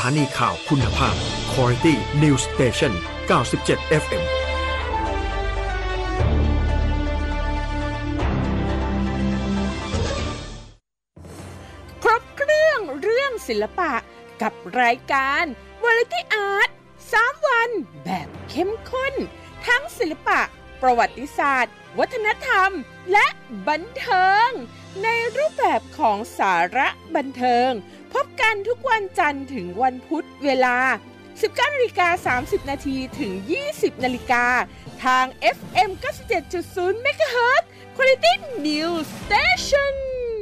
านีข่าวคุณภาพ Quality News Station 97 FM ครบเครื่องเรื่องศิลปะกับรายการ Variety Art 3 วันแบบเข้มข้นทั้งศิลปะประวัติศาสตร์วัฒนธรรมและบันเทิงในรูปแบบของสาระบันเทิงพบกันทุกวันจันทร์ถึงวันพุธเวลา 19:30 น.ถึง 20 น.ทาง FM 97.0 MHz Quality News Station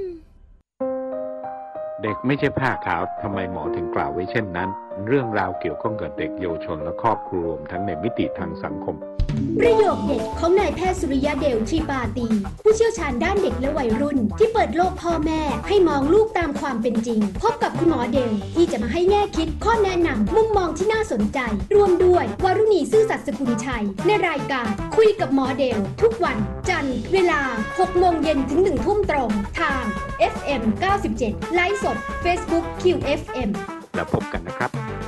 เด็กไม่ใช่ผ้าขาวทำไมหมอถึงกล่าวไว้เช่นนั้นเรื่องราวเกี่ยวข้องกับเด็กเยาวชนและครอบครัวรวมทั้งในมิติทางสังคมประโยคเด็ดของนายแพทย์สุริยะเดลทรีปาตีผู้เชี่ยวชาญด้านเด็กและวัยรุ่นที่เปิดโลกพ่อแม่ให้มองลูกตามความเป็นจริงพบกับคุณหมอเดลที่จะมาให้แง่คิดข้อแนะนำมุมมองที่น่าสนใจรวมด้วยวรุณีซื่อสัตย์สกุลชัยในรายการคุยกับหมอเดลทุกวันจันทร์เวลา 6 โมงเย็นถึง 1 ทุ่มตรงทาง FM 97 ไลฟ์สด Facebook QFM แล้วพบกันนะครับ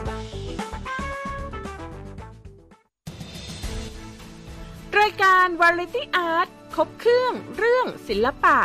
รายการ Variety Art ครบเครื่องเรื่องศิลปะ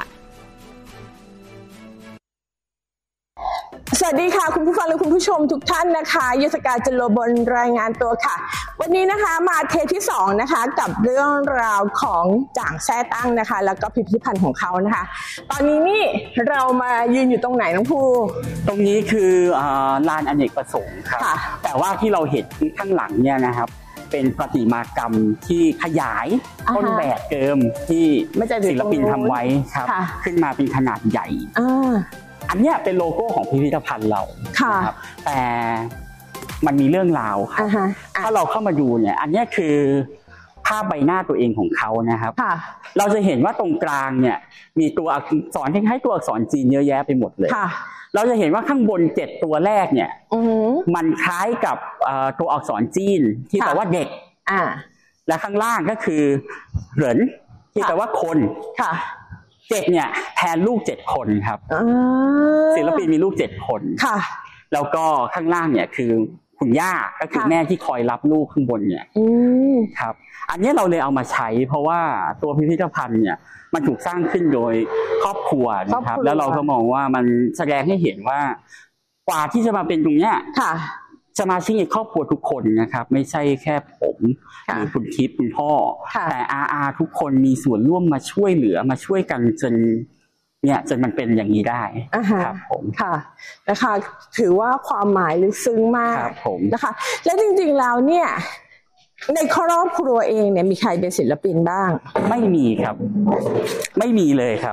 สวัสดีค่ะคุณผู้ฟังและคุณผู้ชมทุกท่านนะคะยศกา จโลบลรายงานตัวค่ะวันนี้นะคะมาเทปที่2นะคะกับเรื่องราวของจ่างแซ่ตั้งนะคะแล้วก็พิพิธภัณฑ์ของเขานะคะตอนนี้นี่เรามายืนอยู่ตรงไหนน้องภูตรงนี้คือลานอเนกประสงค์ครับแต่ว่าที่เราเห็นข้างหลังเนี่ยนะครับเป็นประติมากรรมที่ขยายต้นแบบเดิมที่ศิลปินทำไว้ครับขึ้นมาเป็นขนาดใหญ่อันนี้เป็นโลโก้ของพิพิธภัณฑ์เราครับแต่มันมีเรื่องราวครับถ้าเราเข้ามาดูเนี่ยอันนี้คือภาพใบหน้าตัวเองของเขานะครับเราจะเห็นว่าตรงกลางเนี่ยมีตัวอักษรคล้ายๆตัวอักษรจีนเยอะแยะไปหมดเลยเราจะเห็นว่าข้างบน7ตัวแรกเนี่ยมันคล้ายกับตัวอักษรจีนที่แปลว่าเด็กและข้างล่างก็คือเหรินที่แปลว่าคน7เนี่ยแทนลูก7คนครับศิลปินมีลูก7คนแล้วก็ข้างล่างเนี่ยคือคุณย่าก็คือแม่ที่คอยรับลูกข้างบนเนี่ยครับอันนี้เราเลยเอามาใช้เพราะว่าตัวพิพิธภัณฑ์เนี่ยมันถูกสร้างขึ้นโดยครอบครัวนะครับแล้วเราก็มองว่ามันแสดงให้เห็นว่ากว่าที่จะมาเป็นตรงเนี้ยสมาชิกในครอบครัวทุกคนนะครับไม่ใช่แค่ผมหรือคุณทิพย์คุณพ่อแต่อาทุกคนมีส่วนร่วมมาช่วยเหลือมาช่วยกันจนมันเป็นอย่างนี้ได้ครับผมค่ะนะคะถือว่าความหมายลึกซึ้งมากนะคะและจริงๆแล้วเนี่ยในครอบครัวเองเนี่ยมีใครเป็นศิลปินบ้างไม่มีครับไม่มีเลยครับ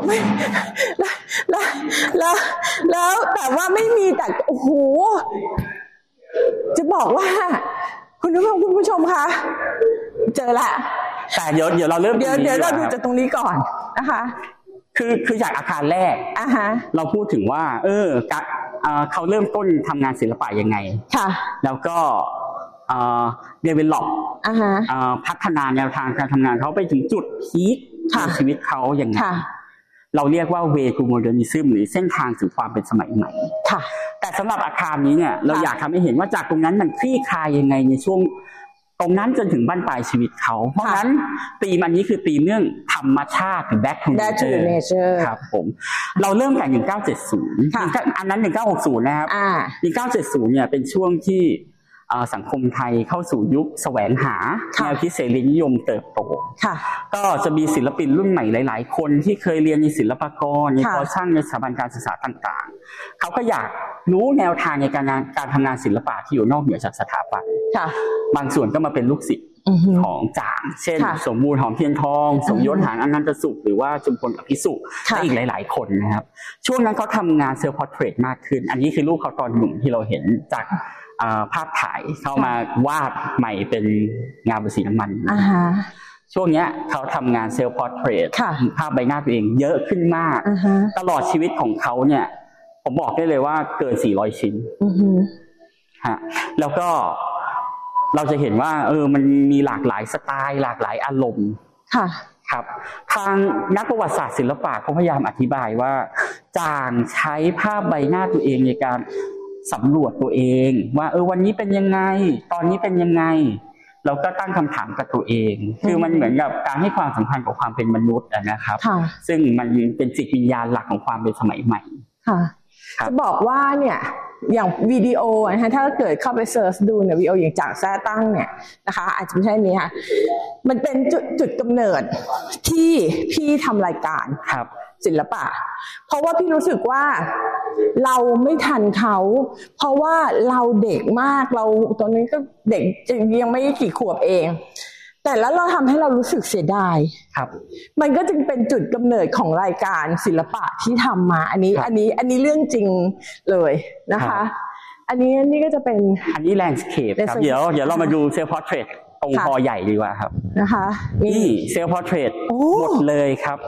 แล้วแต่ว่าไม่มีแต่โอ้โหจะบอกว่าคุณผู้ชมคะเจอละแต่เดี๋ยวเราเริ่มเดี๋ยวเราดูจากตรงนี้ก่อนนะคะคือจากอาคารแรกเราพูดถึงว่าเขาเริ่มต้นทำงานศิลปะยังไงแล้วก็develop พัฒนาแนวทางการทำงานเขาไปถึงจุดพีคในชีวิตเขาอย่างไรเราเรียกว่า way to modernism หรือเส้นทางสู่ความเป็นสมัยใหม่แต่สำหรับอาคารนี้เนี่ยเราอยากทำให้เห็นว่าจากตรงนั้นมันคลี่คลายยังไงในช่วงตรงนั้นจนถึงบั้นปลายชีวิตเขาเพราะฉะนั้นธีมอันนี้คือธีมเรื่องธรรมชาติหรือ back to nature ครับผมเราเริ่มแต่1970อันนั้น1960นะครับ1970เนี่ยเป็นช่วงที่สังคมไทยเข้าสู่ยุคแสวงหาแนวคิดเสรีนิยมเติบโตก็จะมีศิลปินรุ่นใหม่หลายๆคนที่เคยเรียนในศิลปากรในคอร์สช่างในสถาบันการศึกษาต่างๆเขาก็อยากรู้แนวทางในการทำงานศิลปะที่อยู่นอกเหนือจากสถาบันบางส่วนก็มาเป็นลูกศิษย์ของจ่างเช่นสมบูรณ์หอมเทียนทองสมยศหานอนันตสุขหรือว่าจุมพลอภิสุขและอีกหลายๆคนนะครับช่วงนั้นเขาทำงานเซลฟ์พอร์เทรตมากขึ้นอันนี้คือรูปเขาตอนหนุ่มที่เราเห็นจากภาพถ่ายเข้ามาวาดใหม่เป็นงานบนสีน้ำมันช่วงนี้เขาทำงานเซลฟ์พอร์เทรตภาพใบหน้าตัวเองเยอะขึ้นมากตลอดชีวิตของเขาเนี่ยผมบอกได้เลยว่าเกิน400ชิ้นแล้วก็เราจะเห็นว่ามันมีหลากหลายสไตล์หลากหลายอารมณ์ครับทางนักประวัติศาสตร์ศิลปะเขาพยายามอธิบายว่าจ่างใช้ภาพใบหน้าตัวเองในการสำรวจตัวเองว่าวันนี้เป็นยังไงตอนนี้เป็นยังไงเราก็ตั้งคำถามกับตัวเองคือมันเหมือนกับการให้ความสำคัญกับความเป็นมนุษย์นะครับซึ่งมันเป็นจิตวิญญาณหลักของความเป็นสมัยใหม่จะบอกว่าเนี่ยอย่างวิดีโอนะคะถ้าเกิดเข้าไปเซิร์ชดูเนี่ยวิดีโออย่างจากแซ่ตั้งเนี่ยนะคะอาจจะไม่ใช่นี้ค่ะมันเป็นจุดกำเนิดที่พี่ทำรายการศิลปะเพราะว่าพี่รู้สึกว่าเราไม่ทันเขาเพราะว่าเราเด็กมากเราตอนนี้ก็เด็กยังไม่กี่ขวบเองแต่แล้วเราทำให้เรารู้สึกเสียดายมันก็จึงเป็นจุดกำเนิดของรายการศิลปะที่ทำมาอันนี้เรื่องจริงเลยนะคะอันนี้ก็จะเป็นอันนี้แลนด์สเคปครับเดี๋ยวเรามาดูเซลฟ์พอร์เทรตตรงคอใหญ่ดีกว่าครับนะคะนี่เซลฟ์พอร์เทรตหมดเลยครับ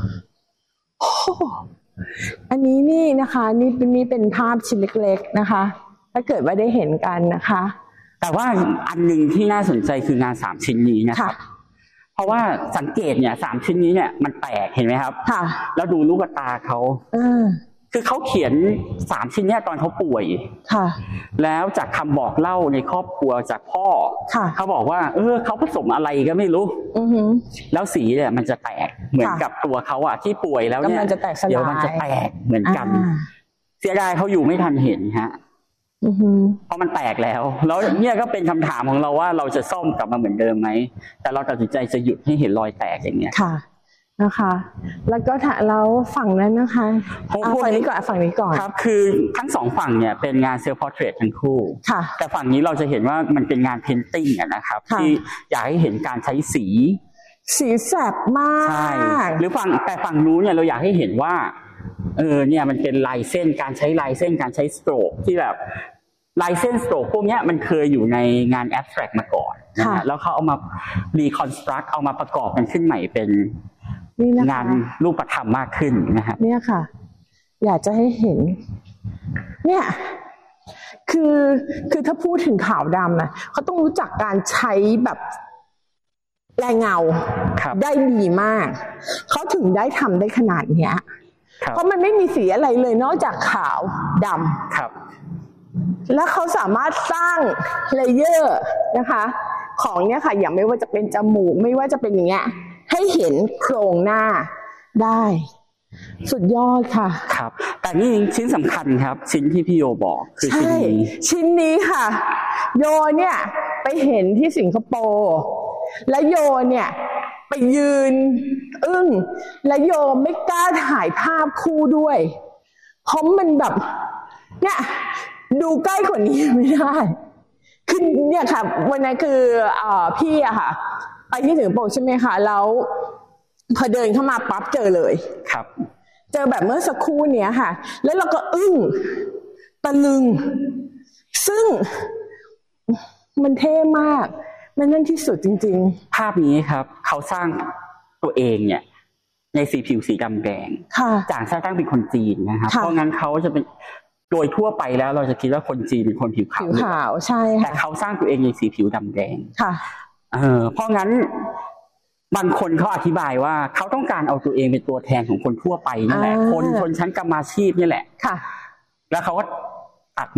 อันนี้นี่นะคะนี่เป็นภาพชิ้นเล็กๆนะคะถ้าเกิดว่าได้เห็นกันนะคะแต่ว่าอันนึงที่น่าสนใจคืองาน3ชิ้นนี้นะครับเพราะว่าสังเกตเนี่ย3ชิ้นนี้เนี่ยมันแตกเห็นไหมครับแล้วดูลูกตาเขาคือเขาเขียน3ชิ้นนี้ตอนเขาป่วยแล้วจากคำบอกเล่าในครอบครัวจากพ่อเขาบอกว่าเขาผสมอะไรก็ไม่รู้แล้วสีเนี่ยมันจะแตกเหมือนกับตัวเขาอะที่ป่วยแล้วเนี่ยเดี๋ยวมันจะแตกเหมือนกันเสียดายเขาอยู่ไม่ทันเห็นฮะเพราะมันแตกแล้วเนี่ยก็เป็นคำถามของเราว่าเราจะซ่อมกลับมาเหมือนเดิมไหมแต่เราตัดสินใจจะหยุดให้เห็นรอยแตกอย่างเนี้ยนะคะแล้วก็เราฝั่งนั้นนะคะฝั่งนี้ก่อนครับคือทั้งสองฝั่งเนี่ยเป็นงานเซลฟ์พอร์เทรตทั้งคู่แต่ฝั่งนี้เราจะเห็นว่ามันเป็นงานเพนติ้งนะครับที่อยากให้เห็นการใช้สีแสบมากใช่หรือแต่ฝั่งนู้นเนี่ยเราอยากให้เห็นว่าเนี่ยมันเป็นลายเส้นการใช้ลายเส้นการใช้สโตรกที่แบบลายเส้นสโตรกพวกนี้มันเคยอยู่ในงานแอบสแตรกมาก่อนนะแล้วเขาเอามารีคอนสตรักเอามาประกอบกันขึ้นใหม่เป็นงานรูปธรรมมากขึ้นนะครับเนี่ยค่ะอยากจะให้เห็นเนี่ยคือถ้าพูดถึงขาวดำนะเขาต้องรู้จักการใช้แบบแรงเงาได้ดีมากเขาถึงได้ทำได้ขนาดเนี้ยเพราะมันไม่มีสีอะไรเลยนอกจากขาวดำแล้วเขาสามารถสร้างเลเยอร์นะคะของเนี้ยค่ะอย่างไม่ว่าจะเป็นจมูกไม่ว่าจะเป็นอย่างเงี้ยให้เห็นโครงหน้าได้สุดยอดค่ะครับแต่นี่ชิ้นสำคัญครับชิ้นที่พี่โยบอกคือชิ้นนี้ค่ะโยเนี่ยไปเห็นที่สิงคโปร์และโยเนี่ยไปยืนอึ้งและโยไม่กล้าถ่ายภาพคู่ด้วยเพราะมันแบบเนี่ยดูใกล้กว่านี้ไม่ได้คือเนี่ยค่ะวันนั้นคือพี่อะค่ะไปที่สิงคโปร์ใช่ไหมคะแล้วพอเดินเข้ามาปั๊บเจอเลยครับเจอแบบเมื่อสักครู่เนี้ยค่ะแล้วเราก็อึ้งตะลึงซึ่งมันเท่มากมันนั่นที่สุดจริงๆภาพนี้ครับเขาสร้างตัวเองเนี่ยในสีผิวสีดำแดงจางแท้ตั้งเป็นคนจีนนะครับเพราะงั้นเขาจะเป็นโดยทั่วไปแล้วเราจะคิดว่าคนจีนเป็นคนผิวขาวใช่แต่เขาสร้างตัวเองในสีผิวดำแดงเพราะงั้นบางคนเขาอธิบายว่าเขาต้องการเอาตัวเองเป็นตัวแทนของคนทั่วไปนี่แหละคนชนชั้นกรรมาชีพนี่แหละแล้วเขาก็